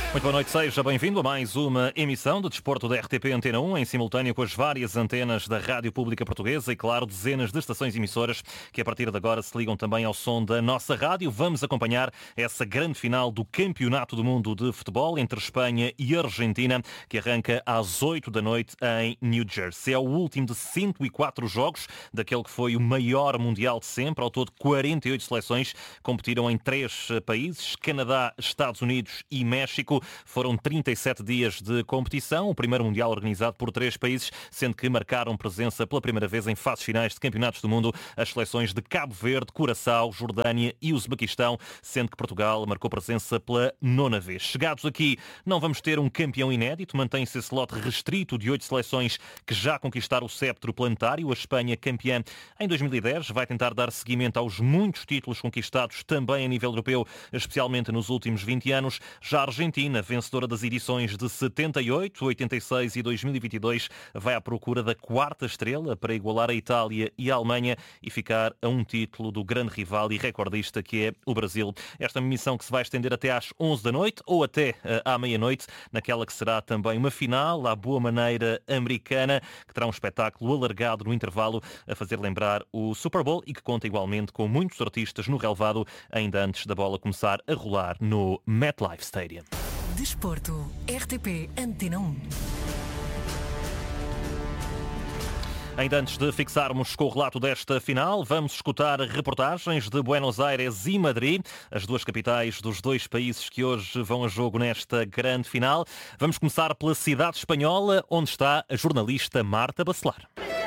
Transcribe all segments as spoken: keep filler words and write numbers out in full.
Muito boa noite, seja bem-vindo a mais uma emissão de Desporto da R T P Antena um, em simultâneo com as várias antenas da Rádio Pública Portuguesa e, claro, dezenas de estações emissoras que a partir de agora se ligam também ao som da nossa rádio. Vamos acompanhar essa grande final do Campeonato do Mundo de Futebol entre Espanha e Argentina, que arranca às oito da noite em New Jersey. É o último de cento e quatro jogos daquele que foi o maior mundial de sempre. Ao todo, quarenta e oito seleções competiram em três países, Canadá, Estados Unidos e México. Foram trinta e sete dias de competição, o primeiro mundial organizado por três países, sendo que marcaram presença pela primeira vez em fases finais de campeonatos do mundo as seleções de Cabo Verde, Curaçao, Jordânia e Uzbequistão, sendo que Portugal marcou presença pela nona vez. Chegados aqui, não vamos ter um campeão inédito, mantém-se esse lote restrito de oito seleções que já conquistaram o céptro planetário. A Espanha, campeã em dois mil e dez, vai tentar dar seguimento aos muitos títulos conquistados também a nível europeu, especialmente nos últimos vinte anos. Já a Argentina, vencedora das edições de setenta e oito, oitenta e seis e dois mil e vinte e dois, vai à procura da quarta estrela para igualar a Itália e a Alemanha e ficar a um título do grande rival e recordista que é o Brasil. Esta missão que se vai estender até às onze da noite ou até uh, à meia-noite, naquela que será também uma final à boa maneira americana, que terá um espetáculo alargado no intervalo a fazer lembrar o Super Bowl e que conta igualmente com muitos artistas no relevado ainda antes da bola começar a rolar no MetLife Stadium. Desporto, R T P Antena um. Ainda antes de fixarmos com o relato desta final, vamos escutar reportagens de Buenos Aires e Madrid, as duas capitais dos dois países que hoje vão a jogo nesta grande final. Vamos começar pela cidade espanhola, onde está a jornalista Marta Bacelar.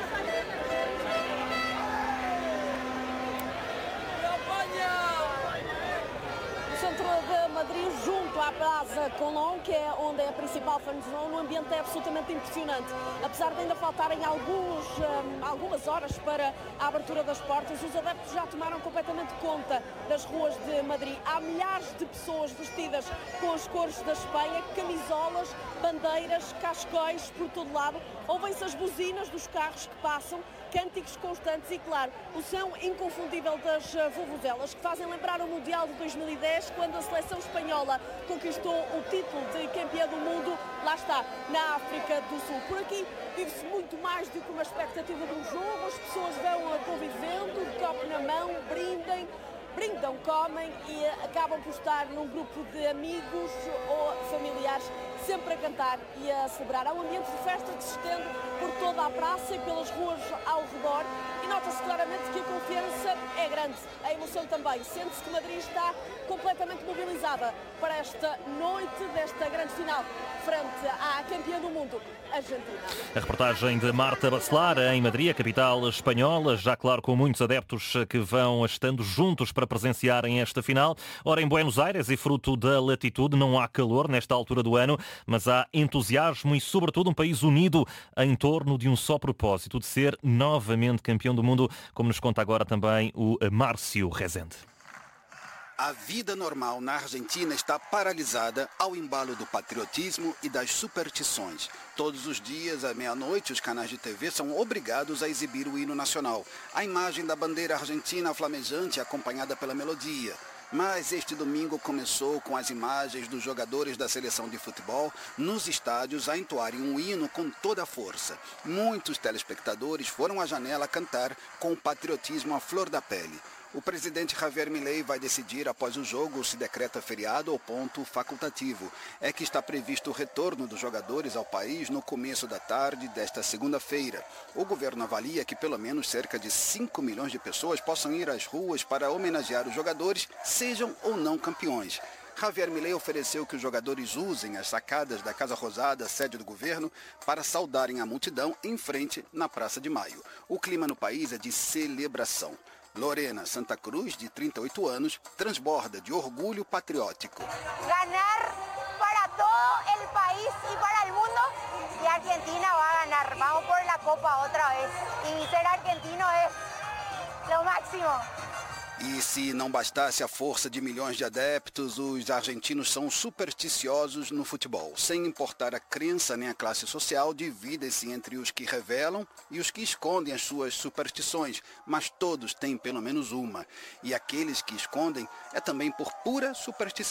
Plaza Colón, que é onde é a principal fanzone, o ambiente é absolutamente impressionante. Apesar de ainda faltarem alguns, um, algumas horas para a abertura das portas, os adeptos já tomaram completamente conta das ruas de Madrid. Há milhares de pessoas vestidas com as cores da Espanha, camisolas, bandeiras, cascóis por todo lado. Ouvem-se as buzinas dos carros que passam, cânticos constantes e, claro, o som inconfundível das vuvuzelas, que fazem lembrar o Mundial de dois mil e dez, quando a seleção espanhola conquistou o título de campeã do mundo, lá está, na África do Sul. Por aqui vive-se muito mais do que uma expectativa de um jogo, as pessoas vão convivendo, de copo na mão, brindem, brindam, comem e acabam por estar num grupo de amigos ou familiares, sempre a cantar e a celebrar. Há um ambiente de festa que se estende por toda a praça e pelas ruas ao redor e nota-se claramente que a confiança é grande, a emoção também. Sente-se que Madrid está completamente mobilizada para esta noite desta grande final frente à campeã do mundo, Argentina. A reportagem de Marta Bacelar em Madrid, a capital espanhola, já claro com muitos adeptos que vão estando juntos para presenciarem esta final. Ora, em Buenos Aires, e fruto da latitude, não há calor nesta altura do ano, mas há entusiasmo e, sobretudo, um país unido em torno de um só propósito, de ser novamente campeão do mundo, como nos conta agora também o Márcio Rezende. A vida normal na Argentina está paralisada ao embalo do patriotismo e das superstições. Todos os dias, à meia-noite, os canais de T V são obrigados a exibir o hino nacional. A imagem da bandeira argentina flamejante acompanhada pela melodia. Mas este domingo começou com as imagens dos jogadores da seleção de futebol nos estádios a entoarem um hino com toda a força. Muitos telespectadores foram à janela cantar com o patriotismo à flor da pele. O presidente Javier Milei vai decidir após o jogo se decreta feriado ou ponto facultativo. É que está previsto o retorno dos jogadores ao país no começo da tarde desta segunda-feira. O governo avalia que pelo menos cerca de cinco milhões de pessoas possam ir às ruas para homenagear os jogadores, sejam ou não campeões. Javier Milei ofereceu que os jogadores usem as sacadas da Casa Rosada, sede do governo, para saudarem a multidão em frente na Praça de Maio. O clima no país é de celebração. Lorena Santa Cruz, de trinta e oito anos, transborda de orgulho patriótico. Ganar para todo o país e para o mundo, e a Argentina vai ganhar. Vamos por la Copa outra vez. E ser argentino é o máximo. E se não bastasse a força de milhões de adeptos, os argentinos são supersticiosos no futebol. Sem importar a crença nem a classe social, dividem-se entre os que revelam e os que escondem as suas superstições, mas todos têm pelo menos uma. E aqueles que escondem é também por pura superstição.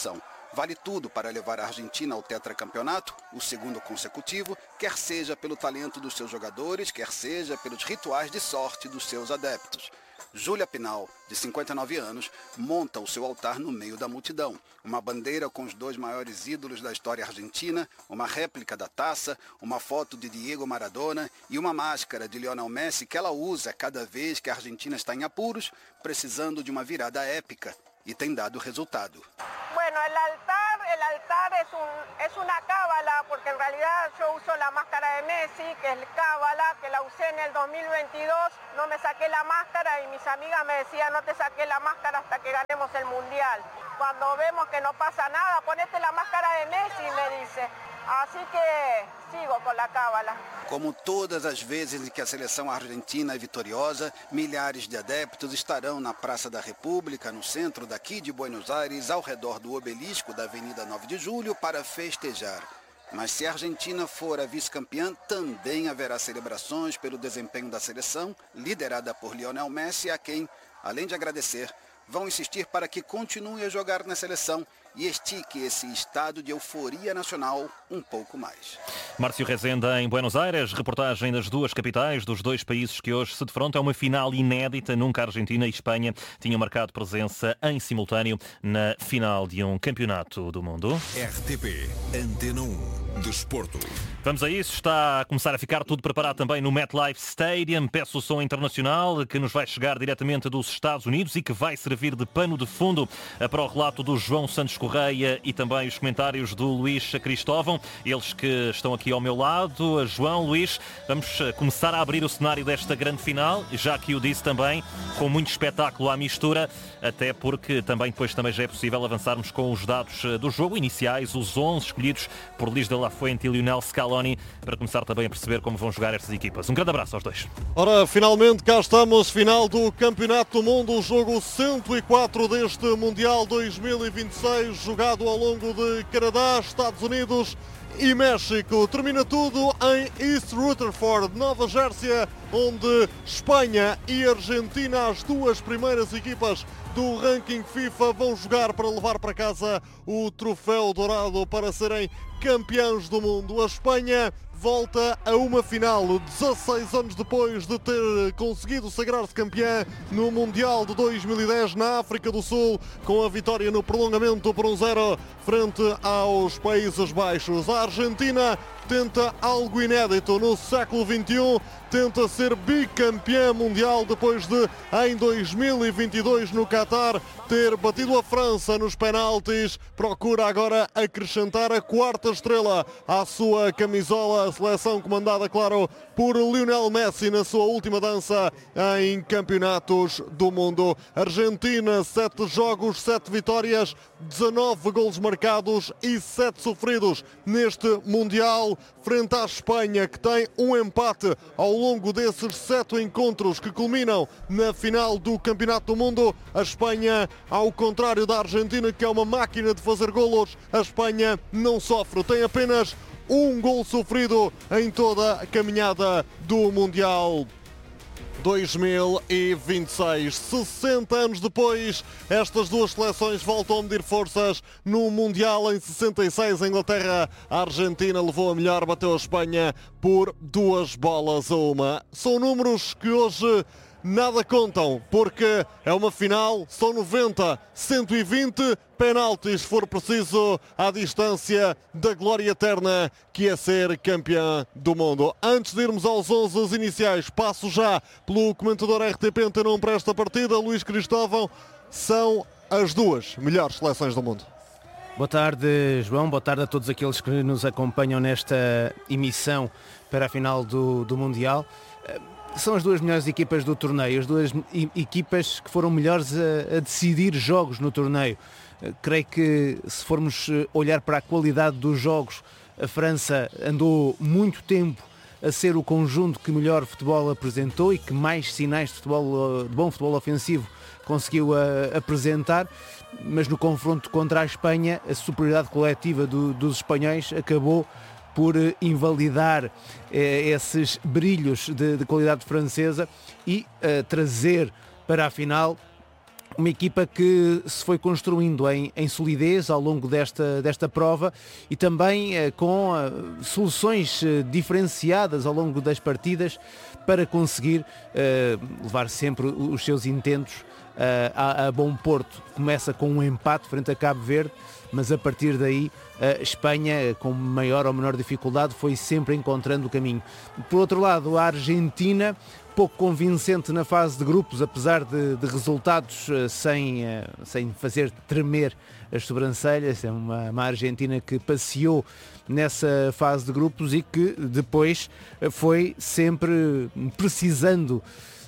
Vale tudo para levar a Argentina ao tetracampeonato, o segundo consecutivo, quer seja pelo talento dos seus jogadores, quer seja pelos rituais de sorte dos seus adeptos. Júlia Pinal, de cinquenta e nove anos, monta o seu altar no meio da multidão. Uma bandeira com os dois maiores ídolos da história argentina, uma réplica da taça, uma foto de Diego Maradona e uma máscara de Lionel Messi que ela usa cada vez que a Argentina está em apuros, precisando de uma virada épica. Y tem dado resultado. Bueno, el altar, el altar es, un, es una cábala, porque en realidad yo uso la máscara de Messi, que es cábala, que la usé en el dos mil veintidós, no me saqué la máscara y mis amigas me decían no te saqué la máscara hasta que ganemos el Mundial. Cuando vemos que no pasa nada, ponete la máscara de Messi, me dice. Así que sigo com a cábala. Como todas as vezes em que a seleção argentina é vitoriosa, milhares de adeptos estarão na Praça da República, no centro daqui de Buenos Aires, ao redor do obelisco da Avenida nove de Julho, para festejar. Mas se a Argentina for a vice-campeã, também haverá celebrações pelo desempenho da seleção, liderada por Lionel Messi, a quem, além de agradecer, vão insistir para que continue a jogar na seleção e estique esse estado de euforia nacional um pouco mais. Márcio Rezende em Buenos Aires, reportagem das duas capitais dos dois países que hoje se defrontam. É uma final inédita, nunca a Argentina e Espanha tinham marcado presença em simultâneo na final de um campeonato do mundo. R T P Antena um Desporto. Vamos a isso, está a começar a ficar tudo preparado também no MetLife Stadium. Peço o som internacional que nos vai chegar diretamente dos Estados Unidos e que vai servir de pano de fundo para o relato do João Santos Correia e também os comentários do Luís Cristóvão, eles que estão aqui ao meu lado. João, Luís, vamos começar a abrir o cenário desta grande final, já que o disse também, com muito espetáculo à mistura, até porque também depois também já é possível avançarmos com os dados do jogo iniciais, os onze escolhidos por Luís de la Fuente e Lionel Scaloni, para começar também a perceber como vão jogar estas equipas. Um grande abraço aos dois. Ora, finalmente cá estamos, final do Campeonato do Mundo, o jogo cento e quatro deste Mundial dois mil e vinte e seis, jogado ao longo de Canadá, Estados Unidos e México. Termina tudo em East Rutherford, Nova Jersey, onde Espanha e Argentina, as duas primeiras equipas do ranking FIFA, vão jogar para levar para casa o troféu dourado para serem campeões do mundo. A Espanha volta a uma final dezasseis anos depois de ter conseguido sagrar-se campeã no Mundial de dois mil e dez na África do Sul, com a vitória no prolongamento por um zero frente aos Países Baixos. A Argentina tenta algo inédito no século vinte e um, tenta ser bicampeã mundial depois de, em dois mil e vinte e dois no Qatar, ter batido a França nos penaltis. Procura agora acrescentar a quarta estrela à sua camisola, a seleção comandada, claro, por Lionel Messi na sua última dança em campeonatos do mundo. Argentina, sete jogos, sete vitórias, dezanove golos marcados e sete sofridos neste Mundial, frente à Espanha, que tem um empate ao longo desses sete encontros que culminam na final do Campeonato do Mundo. A Espanha, ao contrário da Argentina, que é uma máquina de fazer golos, a Espanha não sofre, tem apenas um gol sofrido em toda a caminhada do Mundial dois mil e vinte e seis. sessenta anos depois, estas duas seleções voltam a medir forças no Mundial. Em sessenta e seis, a Inglaterra, a Argentina levou a melhor, bateu a Espanha por duas bolas a uma. São números que hoje nada contam, porque é uma final, são noventa, cento e vinte penaltis, se for preciso, à distância da glória eterna que é ser campeã do mundo. Antes de irmos aos onze iniciais, passo já pelo comentador R T P Antena um para esta partida, Luís Cristóvão. São as duas melhores seleções do mundo. Boa tarde, João. Boa tarde a todos aqueles que nos acompanham nesta emissão para a final do, do Mundial. São as duas melhores equipas do torneio, as duas equipas que foram melhores a, a decidir jogos no torneio. Creio que, se formos olhar para a qualidade dos jogos, a França andou muito tempo a ser o conjunto que melhor futebol apresentou e que mais sinais de, futebol, de bom futebol ofensivo conseguiu a, apresentar, mas no confronto contra a Espanha, a superioridade coletiva do, dos espanhóis acabou por invalidar eh, esses brilhos de, de qualidade francesa e eh, trazer para a final uma equipa que se foi construindo em, em solidez ao longo desta, desta prova e também eh, com eh, soluções eh, diferenciadas ao longo das partidas para conseguir eh, levar sempre os seus intentos eh, a, a bom porto. Começa com um empate frente a Cabo Verde, mas a partir daí a Espanha, com maior ou menor dificuldade, foi sempre encontrando o caminho. Por outro lado, a Argentina, pouco convincente na fase de grupos, apesar de, de resultados uh, sem, uh, sem fazer tremer as sobrancelhas. É uma, uma Argentina que passeou nessa fase de grupos e que depois uh, foi sempre precisando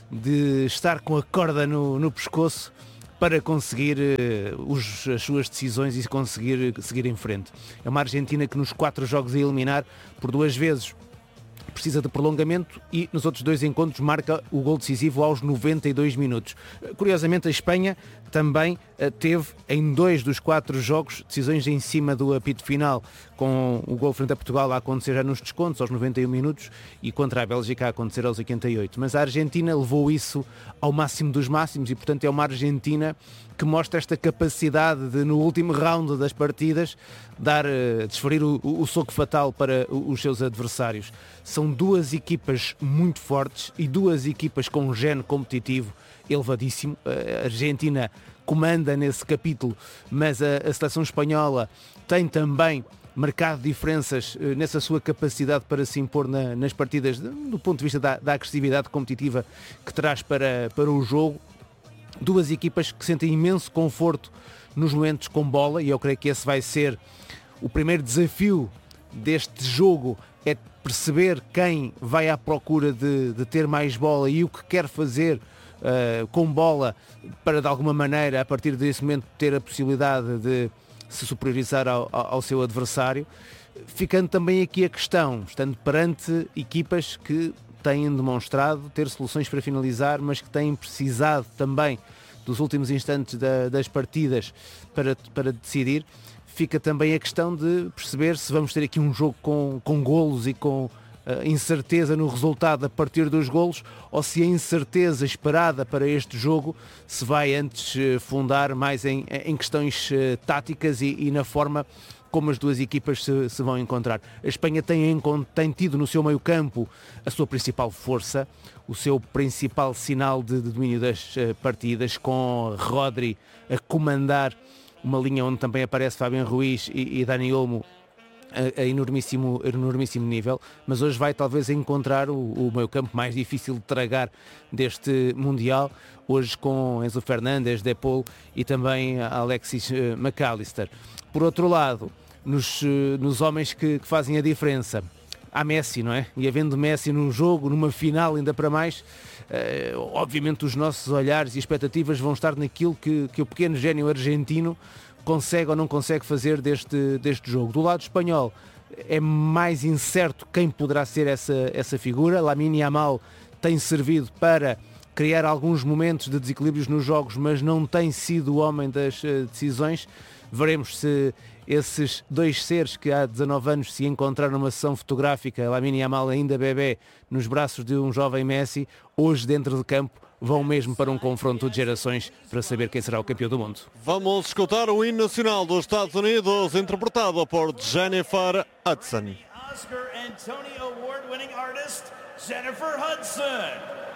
de estar com a corda no, no pescoço para conseguir uh, os, as suas decisões e conseguir seguir em frente. É uma Argentina que nos quatro jogos a eliminar por duas vezes precisa de prolongamento e nos outros dois encontros marca o gol decisivo aos noventa e dois minutos. Curiosamente, a Espanha também teve em dois dos quatro jogos decisões em cima do apito final, com o gol frente a Portugal a acontecer já nos descontos aos noventa e um minutos e contra a Bélgica a acontecer aos oitenta e oito. Mas a Argentina levou isso ao máximo dos máximos e, portanto, é uma Argentina que mostra esta capacidade de, no último round das partidas, dar, desferir o, o, o soco fatal para os seus adversários. São duas equipas muito fortes e duas equipas com um gene competitivo elevadíssimo. A Argentina comanda nesse capítulo, mas a, a seleção espanhola tem também marcado diferenças uh, nessa sua capacidade para se impor na, nas partidas, de, do ponto de vista da, da agressividade competitiva que traz para, para o jogo. Duas equipas que sentem imenso conforto nos momentos com bola e eu creio que esse vai ser o primeiro desafio deste jogo, é perceber quem vai à procura de, de ter mais bola e o que quer fazer uh, com bola para, de alguma maneira, a partir desse momento ter a possibilidade de se superiorizar ao, ao seu adversário. Ficando também aqui a questão, estando perante equipas que têm demonstrado ter soluções para finalizar, mas que têm precisado também dos últimos instantes da, das partidas para, para decidir, fica também a questão de perceber se vamos ter aqui um jogo com, com golos e com uh, incerteza no resultado a partir dos golos, ou se a incerteza esperada para este jogo se vai antes uh, fundar mais em, em questões uh, táticas e, e na forma como as duas equipas se, se vão encontrar. A Espanha tem, tem tido no seu meio-campo a sua principal força, o seu principal sinal de, de domínio das uh, partidas, com Rodri a comandar uma linha onde também aparece Fabián Ruiz e, e Dani Olmo a, a enormíssimo, enormíssimo nível, mas hoje vai talvez encontrar o, o meio-campo mais difícil de tragar deste Mundial, hoje com Enzo Fernandes, De Paul e também Alexis uh, McAllister. Por outro lado, Nos, nos homens que, que fazem a diferença, há Messi, não é? E havendo Messi num jogo, numa final ainda para mais, eh, obviamente os nossos olhares e expectativas vão estar naquilo que, que o pequeno gênio argentino consegue ou não consegue fazer deste, deste jogo. Do lado espanhol é mais incerto quem poderá ser essa, essa figura. Lamine Yamal tem servido para criar alguns momentos de desequilíbrios nos jogos, mas não tem sido o homem das uh, decisões. Veremos se esses dois seres que há dezanove anos se encontraram numa sessão fotográfica, Lamine Yamal ainda bebê, nos braços de um jovem Messi, hoje dentro de campo vão mesmo para um confronto de gerações para saber quem será o campeão do mundo. Vamos escutar o hino nacional dos Estados Unidos, interpretado por Jennifer Hudson. Oscar and Tony Award winning artist Jennifer Hudson.